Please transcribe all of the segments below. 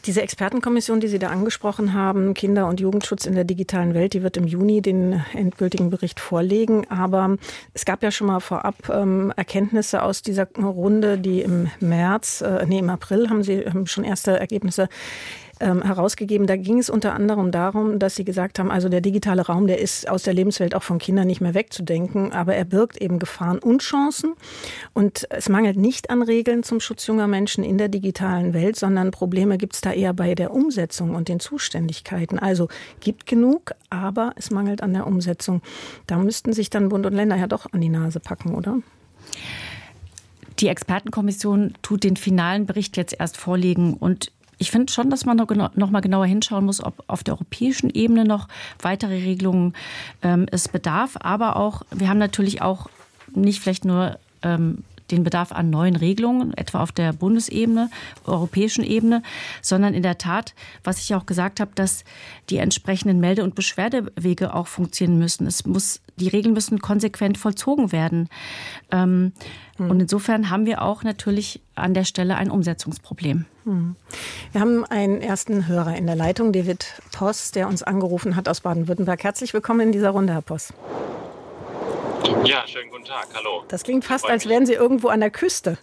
Diese Expertenkommission, die Sie da angesprochen haben, Kinder- und Jugendschutz in der digitalen Welt, die wird im Juni den endgültigen Bericht vorlegen. Aber es gab ja schon mal vorab Erkenntnisse aus dieser Runde, die im April haben Sie schon erste Ergebnisse herausgegeben. Da ging es unter anderem darum, dass Sie gesagt haben, also der digitale Raum, der ist aus der Lebenswelt auch von Kindern nicht mehr wegzudenken, aber er birgt eben Gefahren und Chancen. Und es mangelt nicht an Regeln zum Schutz junger Menschen in der digitalen Welt, sondern Probleme gibt es da eher bei der Umsetzung und den Zuständigkeiten. Also gibt genug, aber es mangelt an der Umsetzung. Da müssten sich dann Bund und Länder ja doch an die Nase packen, oder? Die Expertenkommission tut den finalen Bericht jetzt erst vorlegen und ich finde schon, dass man noch mal genauer hinschauen muss, ob auf der europäischen Ebene noch weitere Regelungen es bedarf. Aber auch, wir haben natürlich auch nicht vielleicht nur den Bedarf an neuen Regelungen, etwa auf der Bundesebene, europäischen Ebene, sondern in der Tat, was ich auch gesagt habe, dass die entsprechenden Melde- und Beschwerdewege auch funktionieren müssen. Die Regeln müssen konsequent vollzogen werden. Und insofern haben wir auch natürlich an der Stelle ein Umsetzungsproblem. Wir haben einen ersten Hörer in der Leitung, David Poss, der uns angerufen hat aus Baden-Württemberg. Herzlich willkommen in dieser Runde, Herr Poss. Ja, schönen guten Tag, hallo. Das klingt fast, als wären Sie irgendwo an der Küste.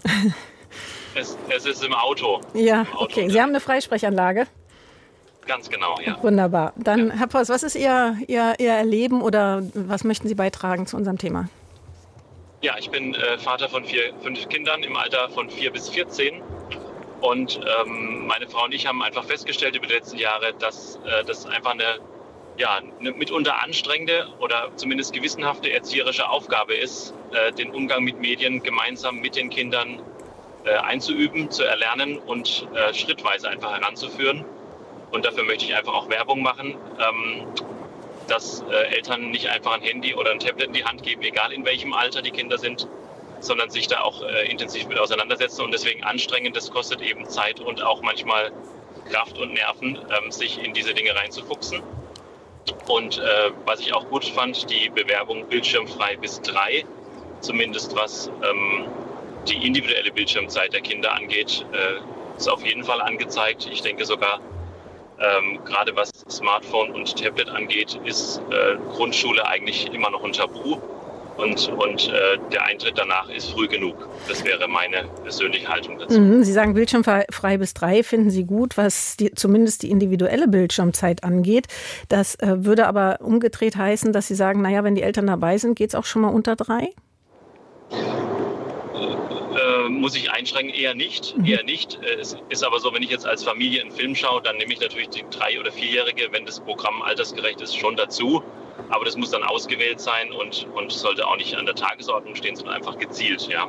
Es ist im Auto. Ja, okay. Sie haben eine Freisprechanlage? Ganz genau, ja. Wunderbar. Dann, Herr Poss, was ist Ihr Erleben oder was möchten Sie beitragen zu unserem Thema? Ja, ich bin Vater von 5 Kindern im Alter von 4 bis 14. Und meine Frau und ich haben einfach festgestellt über die letzten Jahre, dass das einfach eine mitunter anstrengende oder zumindest gewissenhafte erzieherische Aufgabe ist, den Umgang mit Medien gemeinsam mit den Kindern einzuüben, zu erlernen und schrittweise einfach heranzuführen. Und dafür möchte ich einfach auch Werbung machen, dass Eltern nicht einfach ein Handy oder ein Tablet in die Hand geben, egal in welchem Alter die Kinder sind, sondern sich da auch intensiv mit auseinandersetzen. Und deswegen anstrengend, das kostet eben Zeit und auch manchmal Kraft und Nerven, sich in diese Dinge reinzufuchsen. Und was ich auch gut fand, die Bewerbung bildschirmfrei bis 3, zumindest was die individuelle Bildschirmzeit der Kinder angeht, ist auf jeden Fall angezeigt. Ich denke sogar, gerade was Smartphone und Tablet angeht, ist Grundschule eigentlich immer noch ein Tabu. Und der Eintritt danach ist früh genug. Das wäre meine persönliche Haltung dazu. Sie sagen bildschirmfrei bis 3 finden Sie gut, was zumindest die individuelle Bildschirmzeit angeht. Das würde aber umgedreht heißen, dass Sie sagen, naja, wenn die Eltern dabei sind, geht es auch schon mal unter 3? Muss ich einschränken? Eher nicht. Eher nicht. Es ist aber so, wenn ich jetzt als Familie einen Film schaue, dann nehme ich natürlich die 3- oder 4-Jährige, wenn das Programm altersgerecht ist, schon dazu. Aber das muss dann ausgewählt sein und sollte auch nicht an der Tagesordnung stehen, sondern einfach gezielt. Ja.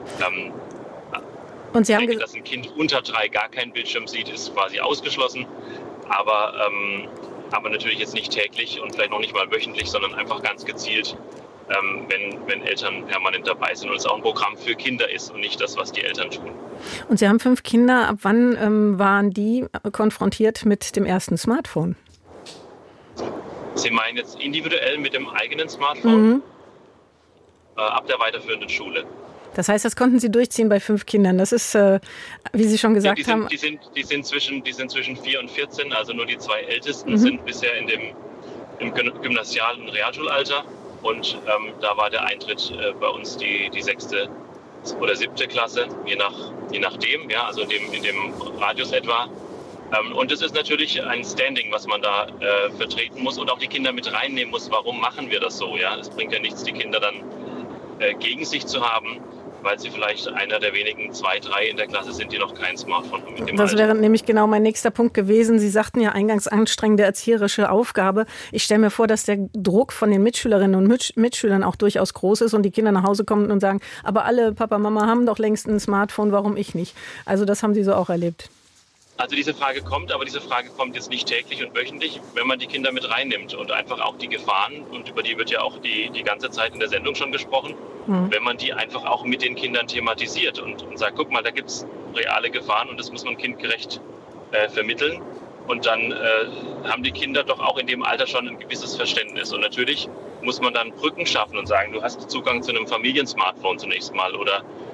Und Sie haben dass ein Kind unter 3 gar keinen Bildschirm sieht, ist quasi ausgeschlossen. Aber natürlich jetzt nicht täglich und vielleicht noch nicht mal wöchentlich, sondern einfach ganz gezielt, wenn Eltern permanent dabei sind und es auch ein Programm für Kinder ist und nicht das, was die Eltern tun. Und Sie haben 5 Kinder. Ab wann waren die konfrontiert mit dem ersten Smartphone? Sie meinen jetzt individuell mit dem eigenen Smartphone? Ab der weiterführenden Schule. Das heißt, das konnten Sie durchziehen bei 5 Kindern. Das ist, wie Sie schon gesagt haben... Die sind zwischen 4 und 14, also nur die 2 Ältesten sind bisher im Gymnasial- und Realschulalter. Und da war der Eintritt bei uns die 6. oder 7. Klasse, je nachdem, ja, also in dem Radius etwa. Und es ist natürlich ein Standing, was man da vertreten muss und auch die Kinder mit reinnehmen muss. Warum machen wir das so? Ja? Es bringt ja nichts, die Kinder dann gegen sich zu haben, weil sie vielleicht einer der wenigen 2, 3 in der Klasse sind, die noch kein Smartphone haben. Das wäre nämlich genau mein nächster Punkt gewesen. Sie sagten ja eingangs anstrengende erzieherische Aufgabe. Ich stelle mir vor, dass der Druck von den Mitschülerinnen und Mitschülern auch durchaus groß ist und die Kinder nach Hause kommen und sagen, aber alle Papa, Mama haben doch längst ein Smartphone, warum ich nicht? Also das haben Sie so auch erlebt. Also diese Frage kommt, aber diese Frage kommt jetzt nicht täglich und wöchentlich, wenn man die Kinder mit reinnimmt und einfach auch die Gefahren, und über die wird ja auch die ganze Zeit in der Sendung schon gesprochen, wenn man die einfach auch mit den Kindern thematisiert und sagt, guck mal, da gibt es reale Gefahren und das muss man kindgerecht vermitteln. Und dann haben die Kinder doch auch in dem Alter schon ein gewisses Verständnis. Und natürlich muss man dann Brücken schaffen und sagen, du hast Zugang zu einem Familiensmartphone zunächst mal oder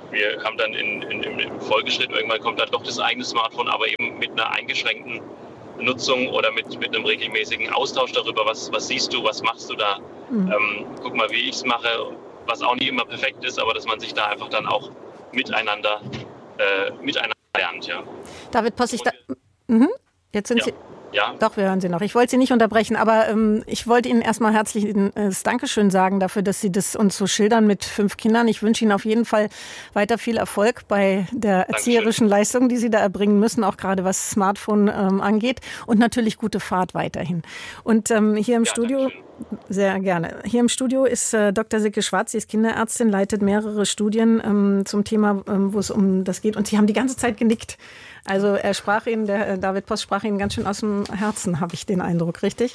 wir haben dann im Folgeschritt, irgendwann kommt dann doch das eigene Smartphone, aber eben mit einer eingeschränkten Nutzung oder mit einem regelmäßigen Austausch darüber, was siehst du, was machst du da, guck mal, wie ich es mache, was auch nicht immer perfekt ist, aber dass man sich da einfach dann auch miteinander lernt. Ja. David Poss, jetzt sind Sie... Ja. Doch, wir hören Sie noch. Ich wollte Sie nicht unterbrechen, aber ich wollte Ihnen erstmal herzliches Dankeschön sagen dafür, dass Sie das uns so schildern mit 5 Kindern. Ich wünsche Ihnen auf jeden Fall weiter viel Erfolg bei der erzieherischen Leistung, die Sie da erbringen müssen, auch gerade was Smartphone angeht, und natürlich gute Fahrt weiterhin. Und hier im Studio... Dankeschön. Sehr gerne. Hier im Studio ist Dr. Silke Schwarz, sie ist Kinderärztin, leitet mehrere Studien zum Thema, wo es um das geht. Und Sie haben die ganze Zeit genickt. Also er sprach Ihnen, der David Poss sprach Ihnen ganz schön aus dem Herzen, habe ich den Eindruck, richtig?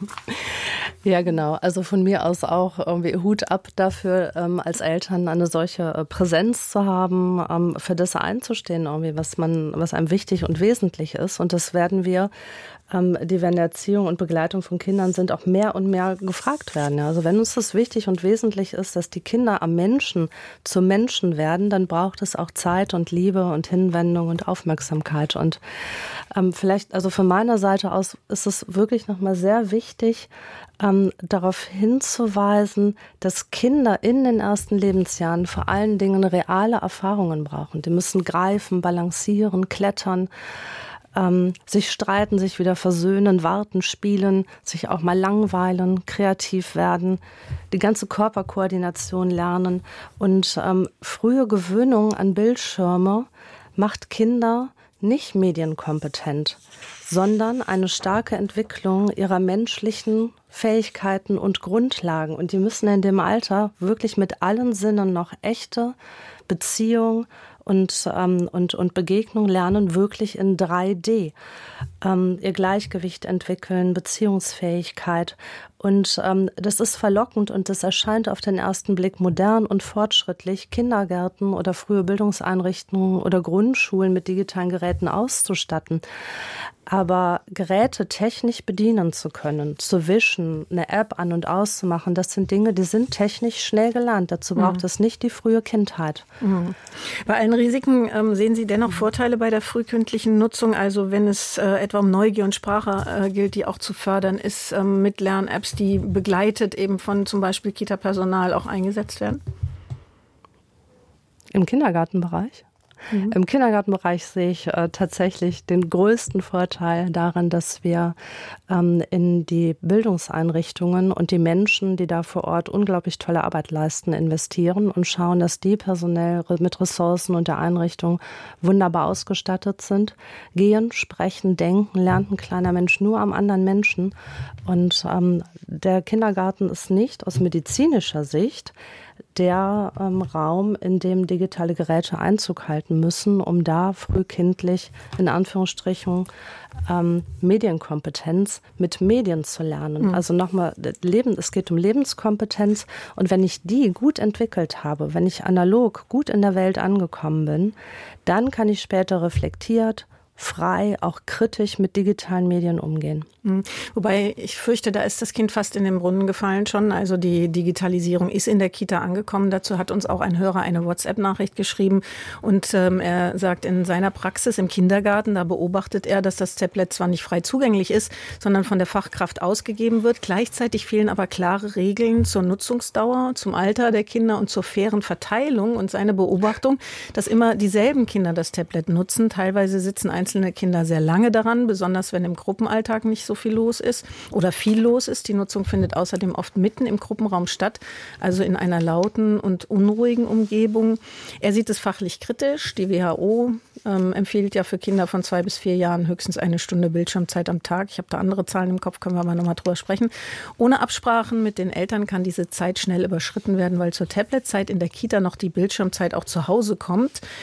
Ja, genau. Also von mir aus auch irgendwie Hut ab dafür, als Eltern eine solche Präsenz zu haben, für das einzustehen, irgendwie, was einem wichtig und wesentlich ist. Und das werden wir, die wir in der Erziehung und Begleitung von Kindern sind, auch mehr und mehr gefragt werden. Also wenn uns das wichtig und wesentlich ist, dass die Kinder am Menschen zu Menschen werden, dann braucht es auch Zeit und Liebe und Hinwendung und Aufmerksamkeit. Und vielleicht, also von meiner Seite aus ist es wirklich nochmal sehr wichtig, darauf hinzuweisen, dass Kinder in den ersten Lebensjahren vor allen Dingen reale Erfahrungen brauchen. Die müssen greifen, balancieren, klettern, sich streiten, sich wieder versöhnen, warten, spielen, sich auch mal langweilen, kreativ werden, die ganze Körperkoordination lernen. Und frühe Gewöhnung an Bildschirme macht Kinder nicht medienkompetent, sondern eine starke Entwicklung ihrer menschlichen Fähigkeiten und Grundlagen. Und die müssen in dem Alter wirklich mit allen Sinnen noch echte Beziehung und Begegnung lernen, wirklich in 3D. Ihr Gleichgewicht entwickeln, Beziehungsfähigkeit. Und das ist verlockend und das erscheint auf den ersten Blick modern und fortschrittlich, Kindergärten oder frühe Bildungseinrichtungen oder Grundschulen mit digitalen Geräten auszustatten. Aber Geräte technisch bedienen zu können, zu wischen, eine App an- und auszumachen, das sind Dinge, die sind technisch schnell gelernt. Dazu braucht es nicht die frühe Kindheit. Bei allen Risiken sehen Sie dennoch Vorteile bei der frühkindlichen Nutzung, also wenn es etwa um Neugier und Sprache gilt, die auch zu fördern ist, mit Lern-Apps, die begleitet eben von zum Beispiel Kita-Personal auch eingesetzt werden? Im Kindergartenbereich? Im Kindergartenbereich sehe ich tatsächlich den größten Vorteil darin, dass wir in die Bildungseinrichtungen und die Menschen, die da vor Ort unglaublich tolle Arbeit leisten, investieren und schauen, dass die personell mit Ressourcen und der Einrichtung wunderbar ausgestattet sind. Gehen, sprechen, denken, lernt ein kleiner Mensch nur am anderen Menschen. Und der Kindergarten ist nicht aus medizinischer Sicht der Raum, in dem digitale Geräte Einzug halten müssen, um da frühkindlich in Anführungsstrichen Medienkompetenz mit Medien zu lernen. Also nochmal, es geht um Lebenskompetenz und wenn ich die gut entwickelt habe, wenn ich analog gut in der Welt angekommen bin, dann kann ich später reflektiert, frei, auch kritisch mit digitalen Medien umgehen. Wobei ich fürchte, da ist das Kind fast in den Brunnen gefallen schon. Also die Digitalisierung ist in der Kita angekommen. Dazu hat uns auch ein Hörer eine WhatsApp-Nachricht geschrieben. Und er sagt, in seiner Praxis im Kindergarten, da beobachtet er, dass das Tablet zwar nicht frei zugänglich ist, sondern von der Fachkraft ausgegeben wird. Gleichzeitig fehlen aber klare Regeln zur Nutzungsdauer, zum Alter der Kinder und zur fairen Verteilung. Und seine Beobachtung, dass immer dieselben Kinder das Tablet nutzen. Teilweise sitzen einzelne Kinder sehr lange daran, besonders wenn im Gruppenalltag nicht so viel los ist oder viel los ist. Die Nutzung findet außerdem oft mitten im Gruppenraum statt, also in einer lauten und unruhigen Umgebung. Er sieht es fachlich kritisch. Die WHO empfiehlt ja für Kinder von 2 bis 4 Jahren höchstens 1 Stunde Bildschirmzeit am Tag. Ich habe da andere Zahlen im Kopf, können wir aber nochmal drüber sprechen. Ohne Absprachen mit den Eltern kann diese Zeit schnell überschritten werden, weil zur Tabletzeit in der Kita noch die Bildschirmzeit auch zu Hause kommt.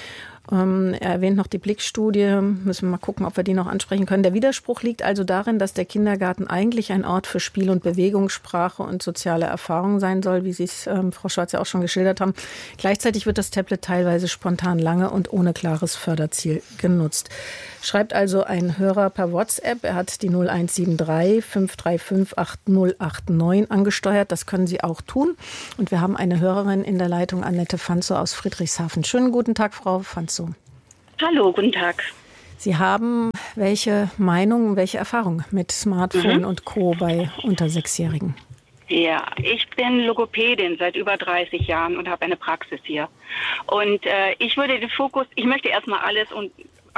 Er erwähnt noch die Blick-Studie, müssen wir mal gucken, ob wir die noch ansprechen können. Der Widerspruch liegt also darin, dass der Kindergarten eigentlich ein Ort für Spiel und Bewegung, Sprache und soziale Erfahrung sein soll, wie Sie es, Frau Schwarz, ja auch schon geschildert haben. Gleichzeitig wird das Tablet teilweise spontan lange und ohne klares Förderziel genutzt. Schreibt also ein Hörer per WhatsApp. Er hat die 0173 535 8089 angesteuert. Das können Sie auch tun. Und wir haben eine Hörerin in der Leitung, Annette Fanzow aus Friedrichshafen. Schönen guten Tag, Frau Fanzow. Hallo, guten Tag. Sie haben welche Meinung, welche Erfahrung mit Smartphone und Co. bei unter 6-Jährigen? Ja, ich bin Logopädin seit über 30 Jahren und habe eine Praxis hier. Und ich möchte erstmal alles und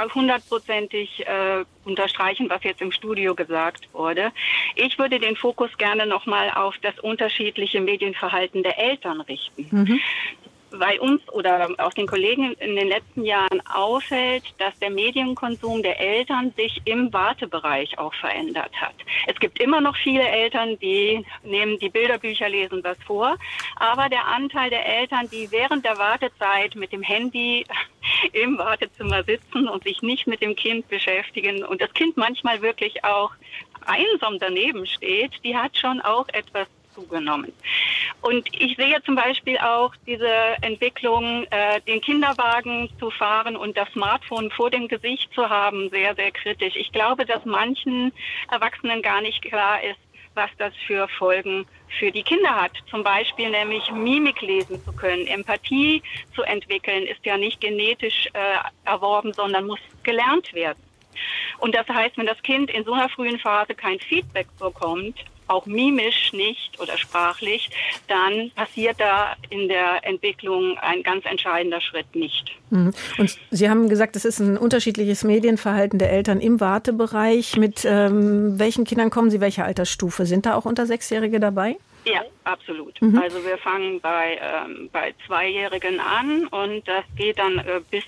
100%ig unterstreichen, was jetzt im Studio gesagt wurde. Ich würde den Fokus gerne nochmal auf das unterschiedliche Medienverhalten der Eltern richten. Weil uns oder auch den Kollegen in den letzten Jahren auffällt, dass der Medienkonsum der Eltern sich im Wartebereich auch verändert hat. Es gibt immer noch viele Eltern, die nehmen die Bilderbücher, lesen was vor, aber der Anteil der Eltern, die während der Wartezeit mit dem Handy im Wartezimmer sitzen und sich nicht mit dem Kind beschäftigen und das Kind manchmal wirklich auch einsam daneben steht, die hat schon auch etwas zugenommen. Und ich sehe zum Beispiel auch diese Entwicklung, den Kinderwagen zu fahren und das Smartphone vor dem Gesicht zu haben, sehr, sehr kritisch. Ich glaube, dass manchen Erwachsenen gar nicht klar ist, was das für Folgen für die Kinder hat. Zum Beispiel nämlich Mimik lesen zu können. Empathie zu entwickeln ist ja nicht genetisch erworben, sondern muss gelernt werden. Und das heißt, wenn das Kind in so einer frühen Phase kein Feedback bekommt, auch mimisch nicht oder sprachlich, dann passiert da in der Entwicklung ein ganz entscheidender Schritt nicht. Und Sie haben gesagt, es ist ein unterschiedliches Medienverhalten der Eltern im Wartebereich. Mit welchen Kindern kommen Sie, welcher Altersstufe? Sind da auch unter 6-Jährige dabei? Ja, absolut. Also wir fangen bei 2-Jährigen an und das geht dann bis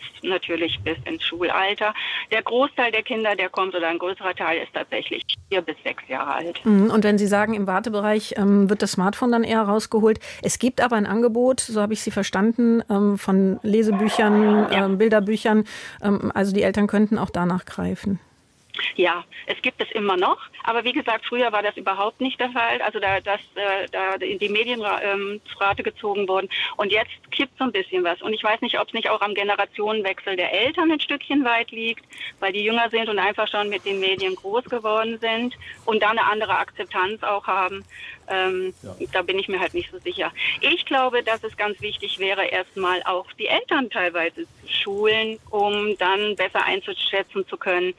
ins Schulalter. Der Großteil der Kinder, der kommt, oder ein größerer Teil, ist tatsächlich 4 bis 6 Jahre alt. Und wenn Sie sagen, im Wartebereich wird das Smartphone dann eher rausgeholt. Es gibt aber ein Angebot, so habe ich Sie verstanden, von Lesebüchern, Bilderbüchern. Also die Eltern könnten auch danach greifen. Ja, es gibt es immer noch, aber wie gesagt, früher war das überhaupt nicht der Fall, also da in die Medienrate gezogen wurden und jetzt kippt so ein bisschen was und ich weiß nicht, ob es nicht auch am Generationenwechsel der Eltern ein Stückchen weit liegt, weil die jünger sind und einfach schon mit den Medien groß geworden sind und da eine andere Akzeptanz auch haben. Da bin ich mir halt nicht so sicher. Ich glaube, dass es ganz wichtig wäre, erstmal auch die Eltern teilweise zu schulen, um dann besser einzuschätzen zu können,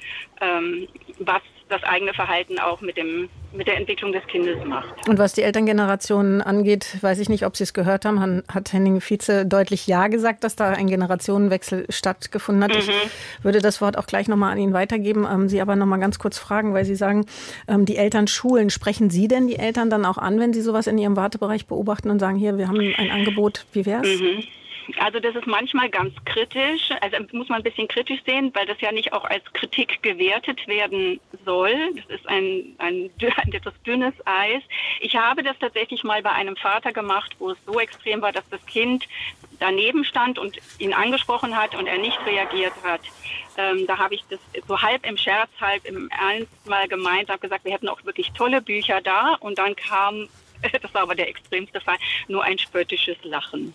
was das eigene Verhalten auch mit der Entwicklung des Kindes macht. Und was die Elterngenerationen angeht, weiß ich nicht, ob Sie es gehört haben, hat Henning Vize deutlich Ja gesagt, dass da ein Generationenwechsel stattgefunden hat. Ich würde das Wort auch gleich nochmal an ihn weitergeben, Sie aber nochmal ganz kurz fragen, weil Sie sagen, die Eltern schulen. Sprechen Sie denn die Eltern dann auch an, wenn Sie sowas in Ihrem Wartebereich beobachten und sagen, hier, wir haben ein Angebot, wie wär's? Also das ist manchmal ganz kritisch, also muss man ein bisschen kritisch sehen, weil das ja nicht auch als Kritik gewertet werden soll. Das ist ein etwas dünnes Eis. Ich habe das tatsächlich mal bei einem Vater gemacht, wo es so extrem war, dass das Kind daneben stand und ihn angesprochen hat und er nicht reagiert hat. Da habe ich das so halb im Scherz, halb im Ernst mal gemeint, habe gesagt, wir hätten auch wirklich tolle Bücher da und dann kam, das war aber der extremste Fall, nur ein spöttisches Lachen.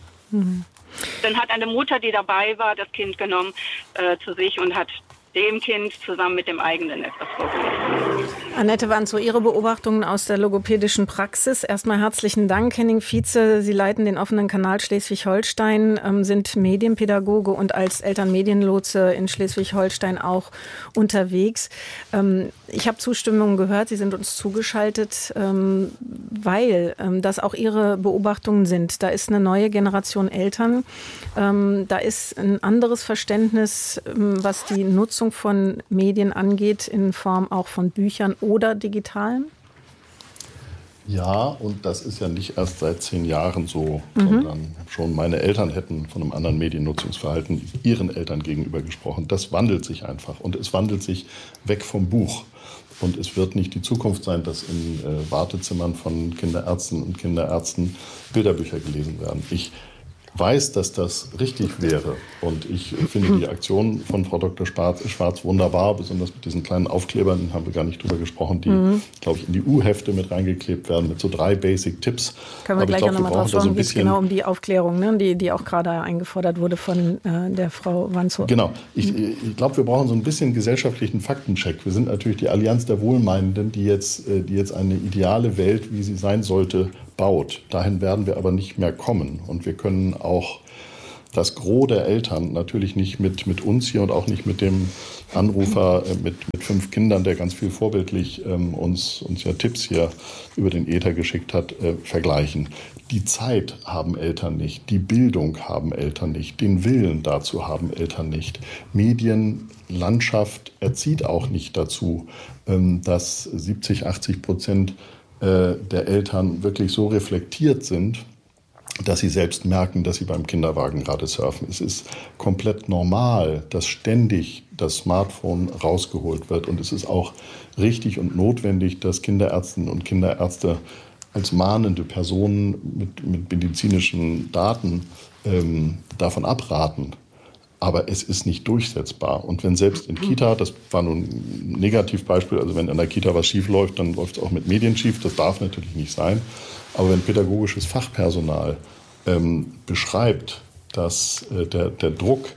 Dann hat eine Mutter, die dabei war, das Kind genommen zu sich und hat dem Kind zusammen mit dem eigenen etwas vorgelesen. Annette Fanzow, Ihre Beobachtungen aus der logopädischen Praxis. Erstmal herzlichen Dank, Henning Vize. Sie leiten den offenen Kanal Schleswig-Holstein, sind Medienpädagoge und als Elternmedienlotse in Schleswig-Holstein auch unterwegs. Ich habe Zustimmung gehört, Sie sind uns zugeschaltet, weil das auch Ihre Beobachtungen sind. Da ist eine neue Generation Eltern, da ist ein anderes Verständnis, was die Nutzung von Medien angeht, in Form auch von Büchern oder Digitalen? Ja, und das ist ja nicht erst seit 10 Jahren so, sondern schon meine Eltern hätten von einem anderen Mediennutzungsverhalten ihren Eltern gegenüber gesprochen. Das wandelt sich einfach und es wandelt sich weg vom Buch. Und es wird nicht die Zukunft sein, dass in Wartezimmern von Kinderärztinnen und Kinderärzten Bilderbücher gelesen werden. Ich weiß, dass das richtig wäre. Und ich finde die Aktion von Frau Dr. Schwarz wunderbar, besonders mit diesen kleinen Aufklebern, haben wir gar nicht drüber gesprochen, die, glaube ich, in die U-Hefte mit reingeklebt werden, mit so 3 Basic-Tipps. Können wir gleich auch nochmal drauf schauen, geht es genau um die Aufklärung, ne? die auch gerade eingefordert wurde von der Frau Wanzow. Genau. Ich glaube, wir brauchen so ein bisschen gesellschaftlichen Faktencheck. Wir sind natürlich die Allianz der Wohlmeinenden, die jetzt eine ideale Welt, wie sie sein sollte, baut. Dahin werden wir aber nicht mehr kommen. Und wir können auch das Gros der Eltern natürlich nicht mit uns hier und auch nicht mit dem Anrufer mit 5 Kindern, der ganz viel vorbildlich uns ja Tipps hier über den Äther geschickt hat, vergleichen. Die Zeit haben Eltern nicht, die Bildung haben Eltern nicht, den Willen dazu haben Eltern nicht. Medienlandschaft erzieht auch nicht dazu, dass 70-80% der Eltern wirklich so reflektiert sind, dass sie selbst merken, dass sie beim Kinderwagen gerade surfen. Es ist komplett normal, dass ständig das Smartphone rausgeholt wird. Und es ist auch richtig und notwendig, dass Kinderärztinnen und Kinderärzte als mahnende Personen mit medizinischen Daten davon abraten. Aber es ist nicht durchsetzbar. Und wenn selbst in Kita, das war nun ein Negativbeispiel, also wenn in der Kita was schief läuft, dann läuft es auch mit Medien schief. Das darf natürlich nicht sein. Aber wenn pädagogisches Fachpersonal beschreibt, dass der Druck,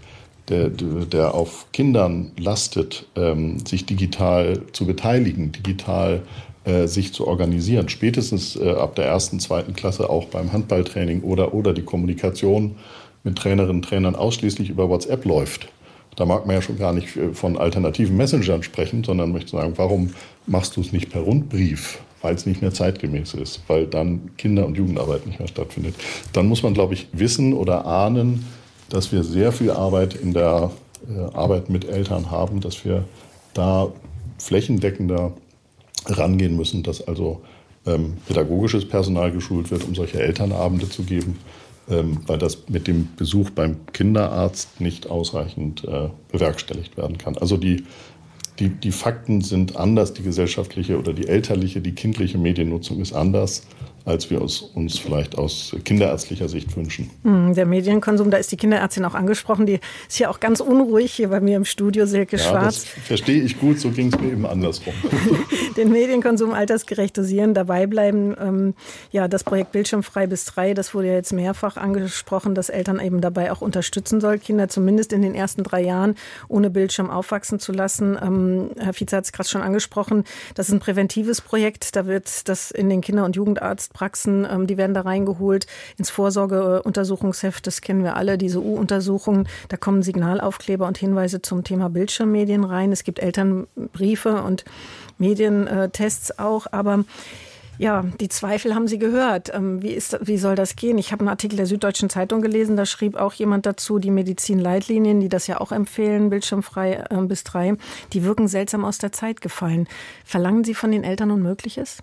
der auf Kindern lastet, sich digital zu beteiligen, digital sich zu organisieren, spätestens ab der 1., 2. Klasse auch beim Handballtraining oder die Kommunikation mit Trainerinnen und Trainern ausschließlich über WhatsApp läuft. Da mag man ja schon gar nicht von alternativen Messengern sprechen, sondern möchte sagen, warum machst du es nicht per Rundbrief? Weil es nicht mehr zeitgemäß ist, weil dann Kinder- und Jugendarbeit nicht mehr stattfindet. Dann muss man, glaube ich, wissen oder ahnen, dass wir sehr viel Arbeit in der Arbeit mit Eltern haben, dass wir da flächendeckender rangehen müssen, dass also pädagogisches Personal geschult wird, um solche Elternabende zu geben, weil das mit dem Besuch beim Kinderarzt nicht ausreichend bewerkstelligt werden kann. Also die Fakten sind anders, die gesellschaftliche oder die elterliche, die kindliche Mediennutzung ist anders, als wir uns vielleicht aus kinderärztlicher Sicht wünschen. Der Medienkonsum, da ist die Kinderärztin auch angesprochen, die ist ja auch ganz unruhig hier bei mir im Studio, Silke Schwarz. Das verstehe ich gut, so ging es mir eben andersrum. Den Medienkonsum altersgerecht dosieren, dabei bleiben. Das Projekt Bildschirmfrei bis 3, das wurde ja jetzt mehrfach angesprochen, dass Eltern eben dabei auch unterstützen soll, Kinder zumindest in den ersten 3 Jahren ohne Bildschirm aufwachsen zu lassen. Herr Vize hat es gerade schon angesprochen, das ist ein präventives Projekt, da wird das in den Kinder- und Jugendarztpraxen, die werden da reingeholt ins Vorsorgeuntersuchungsheft, das kennen wir alle, diese U-Untersuchungen, da kommen Signalaufkleber und Hinweise zum Thema Bildschirmmedien rein, es gibt Elternbriefe und Medientests auch, aber ja, die Zweifel haben Sie gehört. Wie soll das gehen? Ich habe einen Artikel der Süddeutschen Zeitung gelesen, da schrieb auch jemand dazu, die Medizinleitlinien, die das ja auch empfehlen, bildschirmfrei bis 3, die wirken seltsam aus der Zeit gefallen. Verlangen Sie von den Eltern Unmögliches?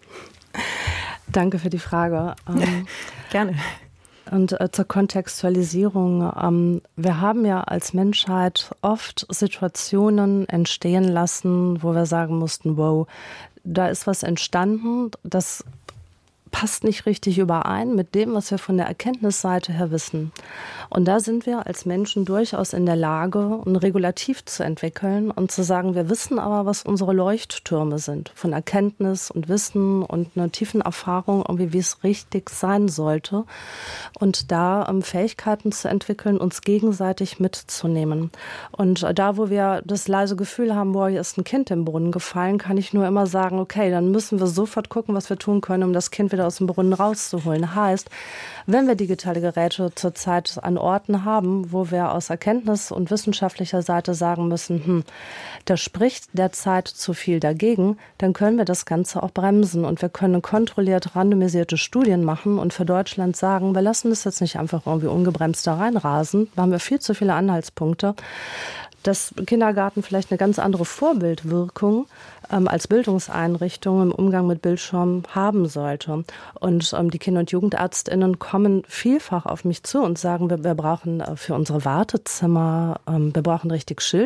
Danke für die Frage. Gerne. Und zur Kontextualisierung. Wir haben ja als Menschheit oft Situationen entstehen lassen, wo wir sagen mussten, wow, da ist was entstanden, das passt nicht richtig überein mit dem, was wir von der Erkenntnisseite her wissen. Und da sind wir als Menschen durchaus in der Lage, ein Regulativ zu entwickeln und zu sagen, wir wissen aber, was unsere Leuchttürme sind, von Erkenntnis und Wissen und einer tiefen Erfahrung, irgendwie, wie es richtig sein sollte. Und da Fähigkeiten zu entwickeln, uns gegenseitig mitzunehmen. Und da, wo wir das leise Gefühl haben, boah, hier ist ein Kind im Brunnen gefallen, kann ich nur immer sagen, okay, dann müssen wir sofort gucken, was wir tun können, um das Kind wieder aus dem Brunnen rauszuholen. Heißt, wenn wir digitale Geräte zurzeit an Orten haben, wo wir aus Erkenntnis- und wissenschaftlicher Seite sagen müssen, da spricht derzeit zu viel dagegen, dann können wir das Ganze auch bremsen und wir können kontrolliert randomisierte Studien machen und für Deutschland sagen, wir lassen das jetzt nicht einfach irgendwie ungebremst da reinrasen, da haben wir viel zu viele Anhaltspunkte, dass Kindergarten vielleicht eine ganz andere Vorbildwirkung als Bildungseinrichtung im Umgang mit Bildschirmen haben sollte. Und die Kinder- und JugendärztInnen kommen vielfach auf mich zu und sagen, wir brauchen für unsere Wartezimmer, wir brauchen richtig Schilder.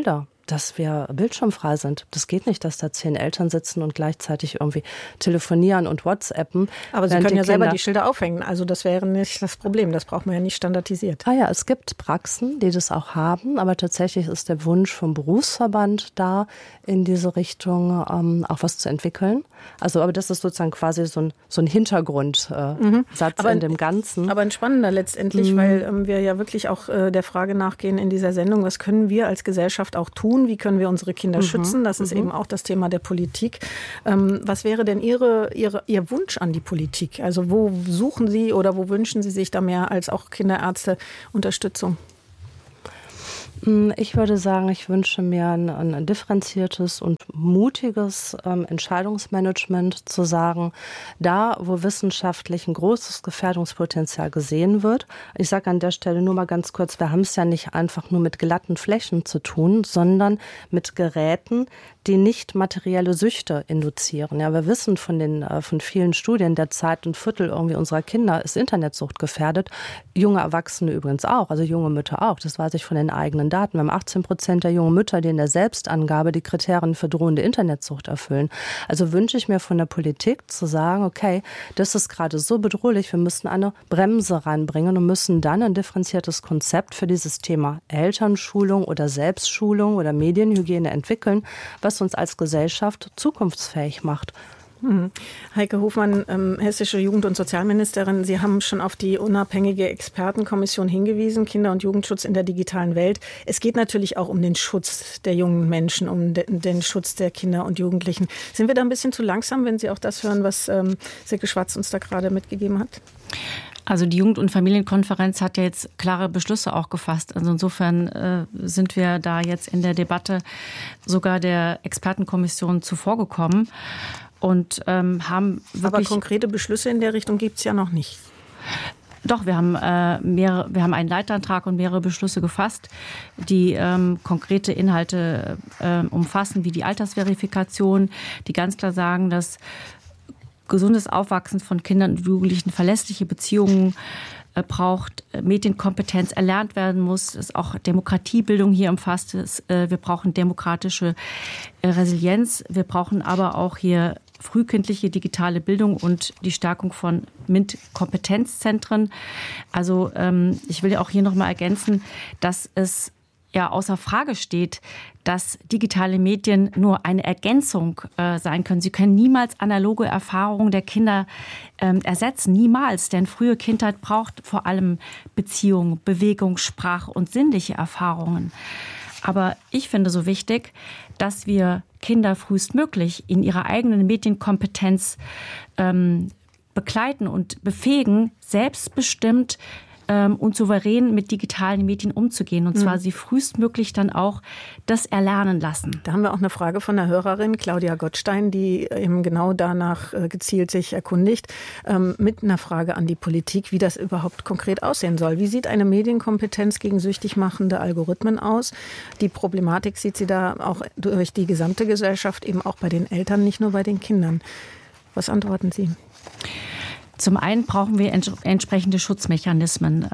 dass wir bildschirmfrei sind. Das geht nicht, dass da 10 Eltern sitzen und gleichzeitig irgendwie telefonieren und WhatsAppen. Aber Sie können ja selber die Schilder aufhängen. Also das wäre nicht das Problem. Das braucht man ja nicht standardisiert. Ja, es gibt Praxen, die das auch haben. Aber tatsächlich ist der Wunsch vom Berufsverband da, in diese Richtung auch was zu entwickeln. Also, aber das ist sozusagen quasi so ein Hintergrundsatz in dem Ganzen. Aber ein spannender letztendlich, weil wir ja wirklich auch der Frage nachgehen in dieser Sendung, was können wir als Gesellschaft auch tun? Wie können wir unsere Kinder schützen? Das ist eben auch das Thema der Politik. Was wäre denn Ihr Wunsch an die Politik? Also wo suchen Sie oder wo wünschen Sie sich da mehr als auch Kinderärzte Unterstützung? Ich würde sagen, ich wünsche mir ein differenziertes und mutiges Entscheidungsmanagement, zu sagen, da, wo wissenschaftlich ein großes Gefährdungspotenzial gesehen wird. Ich sage an der Stelle nur mal ganz kurz, wir haben es ja nicht einfach nur mit glatten Flächen zu tun, sondern mit Geräten, die nicht materielle Süchte induzieren. Ja, wir wissen von vielen Studien, der Zeit ein Viertel irgendwie unserer Kinder ist Internetsucht gefährdet. Junge Erwachsene übrigens auch, also junge Mütter auch. Das weiß ich von den eigenen Daten. Wir haben 18% der jungen Mütter, die in der Selbstangabe die Kriterien für drohende Internetsucht erfüllen. Also wünsche ich mir von der Politik zu sagen, okay, das ist gerade so bedrohlich, wir müssen eine Bremse reinbringen und müssen dann ein differenziertes Konzept für dieses Thema Elternschulung oder Selbstschulung oder Medienhygiene entwickeln, was uns als Gesellschaft zukunftsfähig macht. Heike Hofmann, hessische Jugend- und Sozialministerin, Sie haben schon auf die unabhängige Expertenkommission hingewiesen, Kinder- und Jugendschutz in der digitalen Welt. Es geht natürlich auch um den Schutz der jungen Menschen, um den Schutz der Kinder und Jugendlichen. Sind wir da ein bisschen zu langsam, wenn Sie auch das hören, was Silke Schwarz uns da gerade mitgegeben hat? Also die Jugend- und Familienkonferenz hat ja jetzt klare Beschlüsse auch gefasst. Also insofern sind wir da jetzt in der Debatte sogar der Expertenkommission zuvorgekommen. Und haben wirklich. Aber konkrete Beschlüsse in der Richtung gibt es ja noch nicht. Doch, wir haben einen Leitantrag und mehrere Beschlüsse gefasst, die konkrete Inhalte umfassen, wie die Altersverifikation, die ganz klar sagen, dass gesundes Aufwachsen von Kindern und Jugendlichen verlässliche Beziehungen braucht, Medienkompetenz erlernt werden muss, dass auch Demokratiebildung hier umfasst ist. Wir brauchen demokratische Resilienz. Wir brauchen aber auch hier frühkindliche digitale Bildung und die Stärkung von MINT-Kompetenzzentren. Also ich will ja auch hier noch mal ergänzen, dass es ja außer Frage steht, dass digitale Medien nur eine Ergänzung sein können. Sie können niemals analoge Erfahrungen der Kinder ersetzen. Niemals. Denn frühe Kindheit braucht vor allem Beziehung, Bewegung, Sprache und sinnliche Erfahrungen. Aber ich finde so wichtig, dass wir Kinder frühestmöglich in ihrer eigenen Medienkompetenz begleiten und befähigen, selbstbestimmt und souverän mit digitalen Medien umzugehen. Und zwar sie frühestmöglich dann auch das erlernen lassen. Da haben wir auch eine Frage von der Hörerin, Claudia Gottstein, die eben genau danach gezielt sich erkundigt, mit einer Frage an die Politik, wie das überhaupt konkret aussehen soll. Wie sieht eine Medienkompetenz gegen süchtig machende Algorithmen aus? Die Problematik sieht sie da auch durch die gesamte Gesellschaft, eben auch bei den Eltern, nicht nur bei den Kindern. Was antworten Sie? Zum einen brauchen wir entsprechende Schutzmechanismen.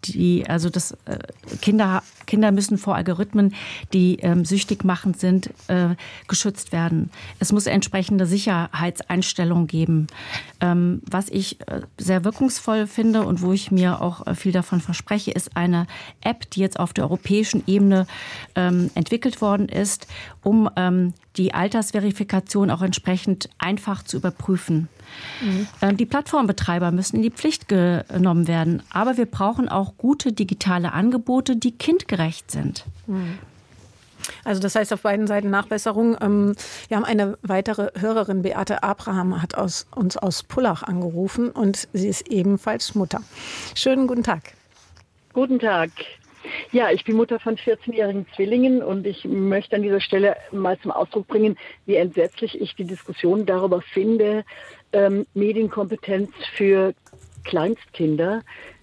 Kinder müssen vor Algorithmen, die süchtig machend sind, geschützt werden. Es muss entsprechende Sicherheitseinstellungen geben. Was ich sehr wirkungsvoll finde und wo ich mir auch viel davon verspreche, ist eine App, die jetzt auf der europäischen Ebene entwickelt worden ist, um die Altersverifikation auch entsprechend einfach zu überprüfen. Die Plattformbetreiber müssen in die Pflicht genommen werden. Aber wir brauchen auch gute digitale Angebote, die kindgerecht sind. Also das heißt auf beiden Seiten Nachbesserung. Wir haben eine weitere Hörerin, Beate Abraham, hat uns aus Pullach angerufen und sie ist ebenfalls Mutter. Schönen guten Tag. Guten Tag. Ja, ich bin Mutter von 14-jährigen Zwillingen und ich möchte an dieser Stelle mal zum Ausdruck bringen, wie entsetzlich ich die Diskussion darüber finde, Medienkompetenz für Kleinstkinder.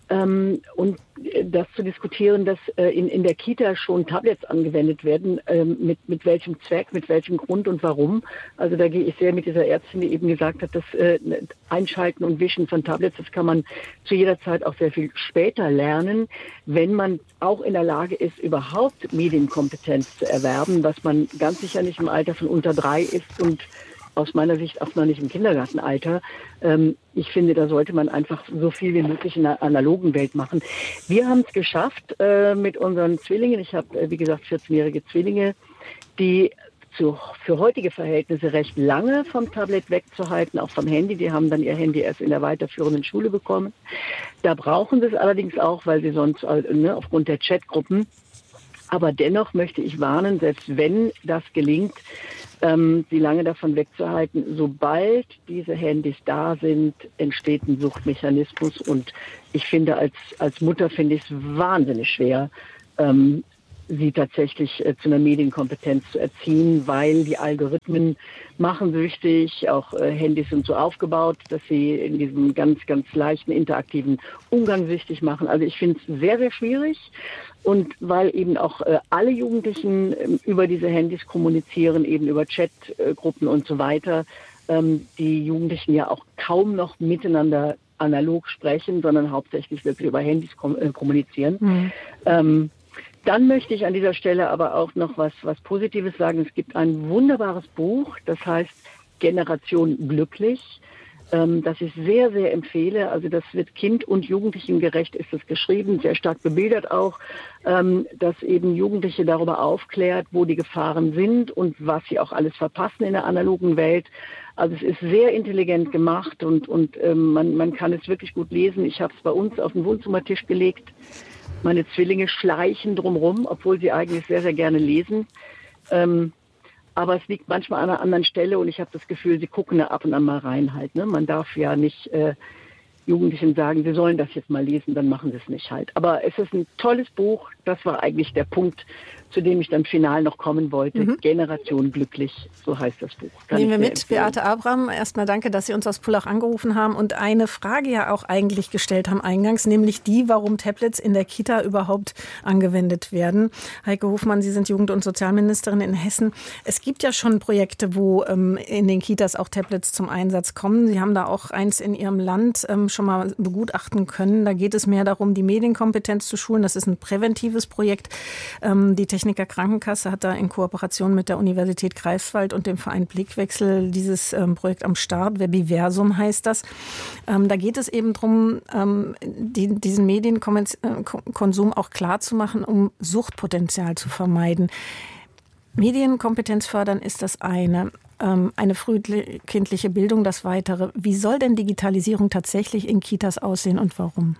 Und das zu diskutieren, dass in der Kita schon Tablets angewendet werden, mit welchem Zweck, mit welchem Grund und warum. Also da gehe ich sehr mit dieser Ärztin, die eben gesagt hat, das Einschalten und Wischen von Tablets, das kann man zu jeder Zeit auch sehr viel später lernen, wenn man auch in der Lage ist, überhaupt Medienkompetenz zu erwerben, was man ganz sicher nicht im Alter von unter 3 ist und aus meiner Sicht auch noch nicht im Kindergartenalter. Ich finde, da sollte man einfach so viel wie möglich in der analogen Welt machen. Wir haben es geschafft mit unseren Zwillingen. Ich habe, wie gesagt, 14-jährige Zwillinge, die für heutige Verhältnisse recht lange vom Tablet wegzuhalten, auch vom Handy. Die haben dann ihr Handy erst in der weiterführenden Schule bekommen. Da brauchen sie es allerdings auch, weil sie sonst aufgrund der Chatgruppen. Aber dennoch möchte ich warnen, selbst wenn das gelingt, sie lange davon wegzuhalten, sobald diese Handys da sind, entsteht ein Suchtmechanismus. Und ich finde, als Mutter finde ich es wahnsinnig schwer, sie tatsächlich zu einer Medienkompetenz zu erziehen, weil die Algorithmen machen süchtig, auch Handys sind so aufgebaut, dass sie in diesem ganz, ganz leichten interaktiven Umgang süchtig machen. Also ich finde es sehr, sehr schwierig. Und weil eben auch alle Jugendlichen über diese Handys kommunizieren, eben über Chatgruppen und so weiter, die Jugendlichen ja auch kaum noch miteinander analog sprechen, sondern hauptsächlich wirklich über Handys kommunizieren. Mhm. Dann möchte ich an dieser Stelle aber auch noch was Positives sagen. Es gibt ein wunderbares Buch, das heißt Generation glücklich, das ich sehr, sehr empfehle. Also das wird Kind- und Jugendlichengerecht ist es geschrieben, sehr stark bebildert auch, dass eben Jugendliche darüber aufklärt, wo die Gefahren sind und was sie auch alles verpassen in der analogen Welt. Also es ist sehr intelligent gemacht und man kann es wirklich gut lesen. Ich habe es bei uns auf den Wohnzimmertisch gelegt. Meine Zwillinge schleichen drumherum, obwohl sie eigentlich sehr, sehr gerne lesen. Aber es liegt manchmal an einer anderen Stelle und ich habe das Gefühl, sie gucken da ab und an mal rein halt. Ne? Man darf ja nicht Jugendlichen sagen, sie sollen das jetzt mal lesen, dann machen sie es nicht halt. Aber es ist ein tolles Buch. Das war eigentlich der Punkt, zu dem ich dann final noch kommen wollte. Mhm. Generation glücklich, so heißt das Buch. Nehmen wir mit, Beate Abraham. Erstmal danke, dass Sie uns aus Pullach angerufen haben und eine Frage ja auch eigentlich gestellt haben eingangs, nämlich die, warum Tablets in der Kita überhaupt angewendet werden. Heike Hofmann, Sie sind Jugend- und Sozialministerin in Hessen. Es gibt ja schon Projekte, wo in den Kitas auch Tablets zum Einsatz kommen. Sie haben da auch eins in Ihrem Land schon mal begutachten können. Da geht es mehr darum, die Medienkompetenz zu schulen. Das ist ein präventives Projekt. Die Techniker Krankenkasse hat da in Kooperation mit der Universität Greifswald und dem Verein Blickwechsel dieses Projekt am Start. Webiversum heißt das. Da geht es eben darum, diesen Medienkonsum auch klar zu machen, um Suchtpotenzial zu vermeiden. Medienkompetenz fördern ist das eine frühkindliche Bildung das weitere. Wie soll denn Digitalisierung tatsächlich in Kitas aussehen und warum?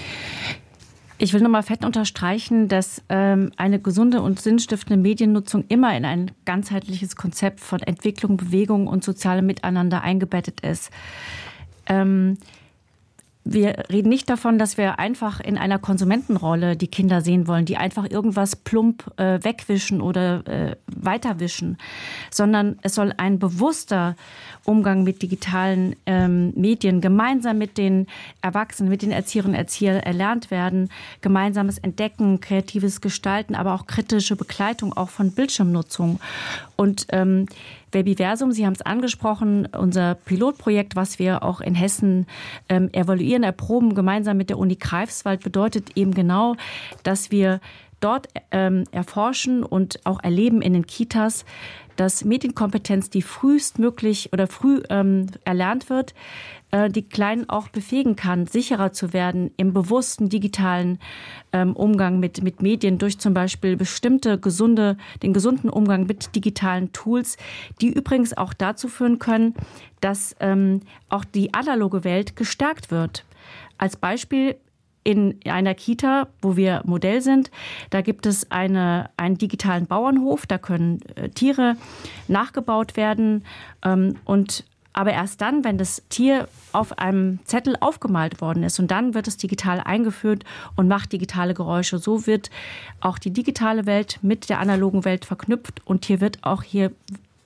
Ich will nochmal fett unterstreichen, dass eine gesunde und sinnstiftende Mediennutzung immer in ein ganzheitliches Konzept von Entwicklung, Bewegung und sozialem Miteinander eingebettet ist. Wir reden nicht davon, dass wir einfach in einer Konsumentenrolle die Kinder sehen wollen, die einfach irgendwas plump wegwischen oder weiterwischen, sondern es soll ein bewusster Umgang mit digitalen Medien gemeinsam mit den Erwachsenen, mit den Erzieherinnen und Erziehern erlernt werden, gemeinsames Entdecken, kreatives Gestalten, aber auch kritische Begleitung auch von Bildschirmnutzung. Und Webiversum, Sie haben es angesprochen, unser Pilotprojekt, was wir auch in Hessen evaluieren, erproben, gemeinsam mit der Uni Greifswald, bedeutet eben genau, dass wir dort erforschen und auch erleben in den Kitas, dass Medienkompetenz, die frühestmöglich oder früh erlernt wird, die Kleinen auch befähigen kann, sicherer zu werden im bewussten digitalen Umgang mit Medien durch zum Beispiel den gesunden Umgang mit digitalen Tools, die übrigens auch dazu führen können, dass auch die analoge Welt gestärkt wird. Als Beispiel in einer Kita, wo wir Modell sind, da gibt es einen digitalen Bauernhof, da können Tiere nachgebaut werden aber erst dann, wenn das Tier auf einem Zettel aufgemalt worden ist und dann wird es digital eingeführt und macht digitale Geräusche. So wird auch die digitale Welt mit der analogen Welt verknüpft und hier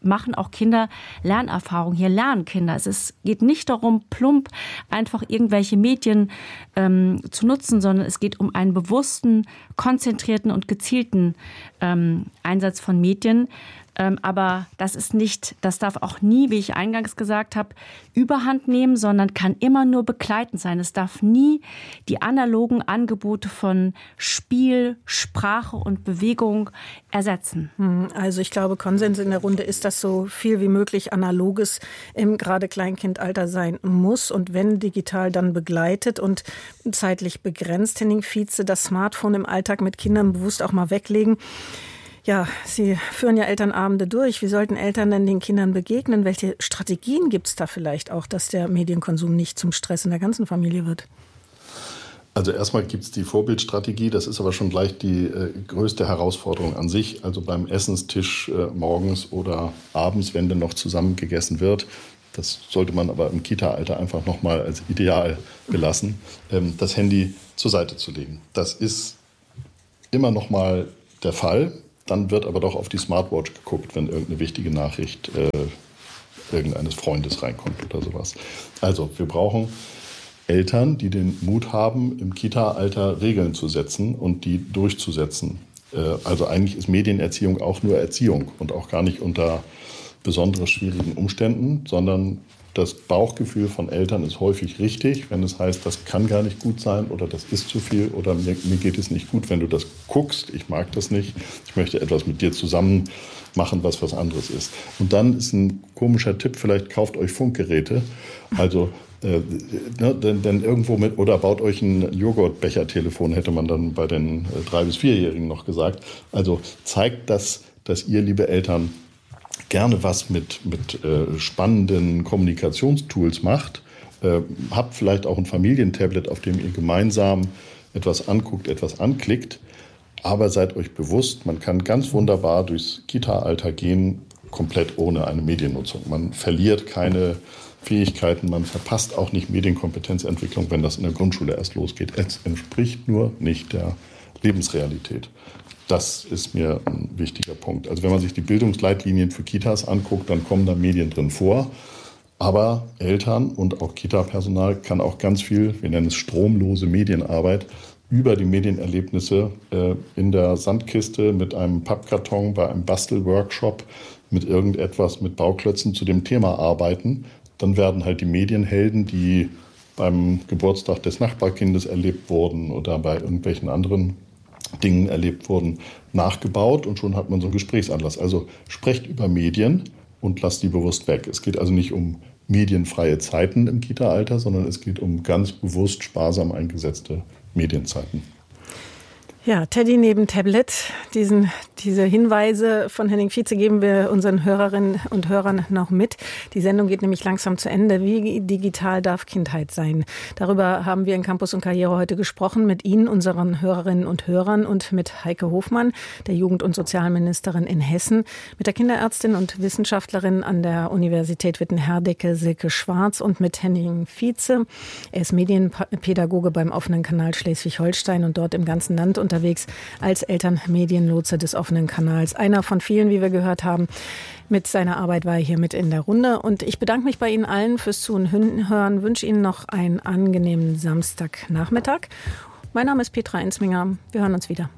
machen auch Kinder Lernerfahrung. Hier lernen Kinder. Es geht nicht darum, plump einfach irgendwelche Medien zu nutzen, sondern es geht um einen bewussten, konzentrierten und gezielten Einsatz von Medien. Aber das darf auch nie, wie ich eingangs gesagt habe, Überhand nehmen, sondern kann immer nur begleitend sein. Es darf nie die analogen Angebote von Spiel, Sprache und Bewegung ersetzen. Also ich glaube, Konsens in der Runde ist, dass so viel wie möglich Analoges im gerade Kleinkindalter sein muss. Und wenn digital, dann begleitet und zeitlich begrenzt. Henning Vietze, das Smartphone im Alltag mit Kindern bewusst auch mal weglegen. Ja, Sie führen ja Elternabende durch. Wie sollten Eltern denn den Kindern begegnen? Welche Strategien gibt es da vielleicht auch, dass der Medienkonsum nicht zum Stress in der ganzen Familie wird? Also erstmal gibt es die Vorbildstrategie. Das ist aber schon gleich die größte Herausforderung an sich. Also beim Essenstisch morgens oder abends, wenn denn noch zusammen gegessen wird. Das sollte man aber im Kita-Alter einfach nochmal als Ideal belassen, das Handy zur Seite zu legen. Das ist immer noch mal der Fall. Dann wird aber doch auf die Smartwatch geguckt, wenn irgendeine wichtige Nachricht irgendeines Freundes reinkommt oder sowas. Also wir brauchen Eltern, die den Mut haben, im Kita-Alter Regeln zu setzen und die durchzusetzen. Also eigentlich ist Medienerziehung auch nur Erziehung und auch gar nicht unter besonders schwierigen Umständen, sondern das Bauchgefühl von Eltern ist häufig richtig, wenn es heißt, das kann gar nicht gut sein oder das ist zu viel oder mir geht es nicht gut, wenn du das guckst, ich mag das nicht, ich möchte etwas mit dir zusammen machen, was anderes ist. Und dann ist ein komischer Tipp, vielleicht kauft euch Funkgeräte, also denn irgendwo mit, oder baut euch ein Joghurtbechertelefon, hätte man dann bei den 3- bis 4-Jährigen noch gesagt. Also zeigt das, dass ihr, liebe Eltern, gerne was mit spannenden Kommunikationstools macht. Habt vielleicht auch ein Familientablet, auf dem ihr gemeinsam etwas anguckt, etwas anklickt. Aber seid euch bewusst, man kann ganz wunderbar durchs Kita-Alter gehen, komplett ohne eine Mediennutzung. Man verliert keine Fähigkeiten, man verpasst auch nicht Medienkompetenzentwicklung, wenn das in der Grundschule erst losgeht. Es entspricht nur nicht der Lebensrealität. Das ist mir ein wichtiger Punkt. Also wenn man sich die Bildungsleitlinien für Kitas anguckt, dann kommen da Medien drin vor. Aber Eltern und auch Kita-Personal kann auch ganz viel, wir nennen es stromlose Medienarbeit, über die Medienerlebnisse in der Sandkiste mit einem Pappkarton bei einem Bastelworkshop mit irgendetwas, mit Bauklötzen zu dem Thema arbeiten. Dann werden halt die Medienhelden, die beim Geburtstag des Nachbarkindes erlebt wurden oder bei irgendwelchen anderen Dingen erlebt wurden, nachgebaut und schon hat man so einen Gesprächsanlass. Also sprecht über Medien und lasst die bewusst weg. Es geht also nicht um medienfreie Zeiten im Kita-Alter, sondern es geht um ganz bewusst sparsam eingesetzte Medienzeiten. Ja, Teddy neben Tablet. Diese Hinweise von Henning Vietze geben wir unseren Hörerinnen und Hörern noch mit. Die Sendung geht nämlich langsam zu Ende. Wie digital darf Kindheit sein? Darüber haben wir in Campus und Karriere heute gesprochen mit Ihnen, unseren Hörerinnen und Hörern, und mit Heike Hofmann, der Jugend- und Sozialministerin in Hessen, mit der Kinderärztin und Wissenschaftlerin an der Universität Witten-Herdecke, Silke Schwarz, und mit Henning Vietze. Er ist Medienpädagoge beim Offenen Kanal Schleswig-Holstein und dort im ganzen Land unterwegs als Elternmedienlotse des Offenen Kanals. Einer von vielen, wie wir gehört haben. Mit seiner Arbeit war er hier mit in der Runde. Und ich bedanke mich bei Ihnen allen fürs Zuhören, wünsche Ihnen noch einen angenehmen Samstagnachmittag. Mein Name ist Petra Ensminger. Wir hören uns wieder.